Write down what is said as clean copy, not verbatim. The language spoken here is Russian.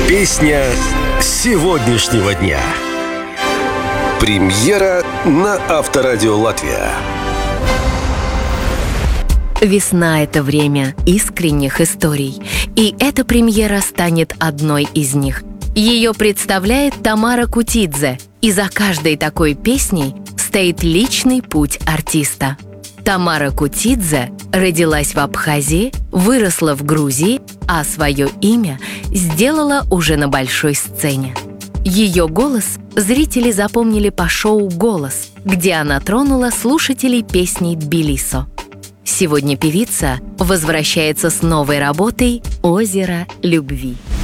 Песня сегодняшнего дня. Премьера на Авторадио Латвия. Весна — это время искренних историй, и эта премьера станет одной из них. Ее представляет Тамара Кутидзе, и за каждой такой песней стоит личный путь артиста. Тамара Кутидзе родилась в Абхазии, выросла в Грузии, а свое имя сделала уже на большой сцене. Ее голос зрители запомнили по шоу «Голос», где она тронула слушателей песней «Тбилисо». Сегодня певица возвращается с новой работой «Озеро любви».